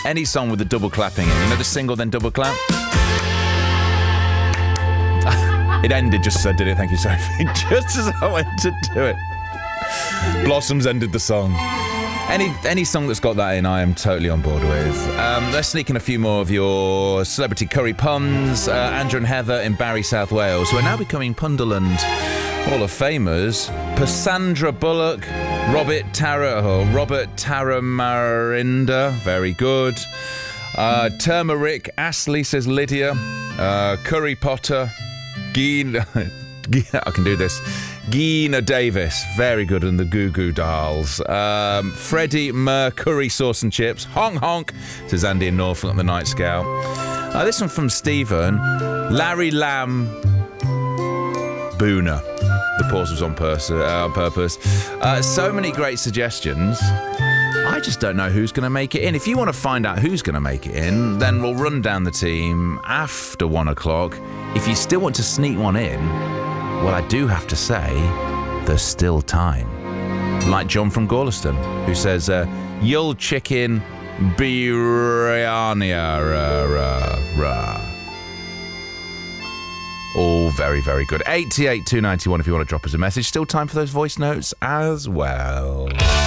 Any song with the double clapping in. You know the single, then double clap? It ended just as I did it, thank you, Sophie. Just as I went to do it. Blossoms ended the song. Any song that's got that in, I am totally on board with. Let's sneak in a few more of your celebrity curry puns. Andrew and Heather in Barry, South Wales, who are now becoming Punderland Hall of Famers. Cassandra Bullock, Robert Taramarinda, very good. Turmeric, Astley, says Lydia. Curry Potter, Gina, I can do this. Gina Davis, very good, and the Goo Goo Dolls. Freddie Mercury, sauce and chips. Honk honk, says Andy in Norfolk on the Night Scout. This one from Stephen. Larry Lamb Booner. The pause was on purpose. So many great suggestions. I just don't know who's going to make it in. If you want to find out who's going to make it in, then we'll run down the team after 1 o'clock. If you still want to sneak one in, well, I do have to say, there's still time. Like John from Gorleston, who says, Yul chicken biryani. All very, very good. 88 291 if you want to drop us a message. Still time for those voice notes as well.